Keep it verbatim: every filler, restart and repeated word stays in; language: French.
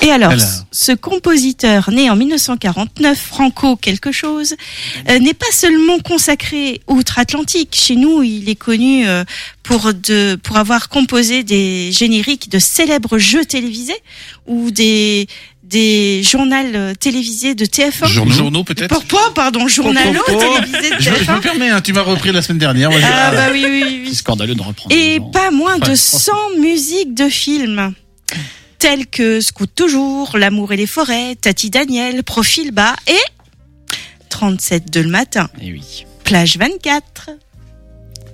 Et alors, alors, ce compositeur né en dix-neuf cent quarante-neuf, Franco quelque chose, euh, n'est pas seulement consacré outre-Atlantique. Chez nous, il est connu euh, pour de pour avoir composé des génériques de célèbres jeux télévisés ou des des journaux télévisés de T F un. journaux, journaux peut-être. Pourquoi, pardon, journaux télévisés de Je, T F un. je me permets, hein, tu m'as repris la semaine dernière. Moi, je- Ah bah oui, oui, oui. C'est scandaleux de reprendre. Et Non. pas moins de Ouais. cent musiques de films, telles que Scout toujours, L'amour et les forêts, Tati Daniel, Profil bas et trente-sept de le matin, Eh oui. Plage vingt-quatre.